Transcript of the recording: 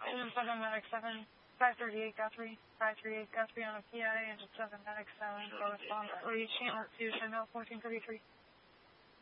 Engine 7, Medic 7, 538 Guthrie, 538 Guthrie on a PI, Engine 7, Medic 7, correspond reaching Mark 2, Chanel 1433.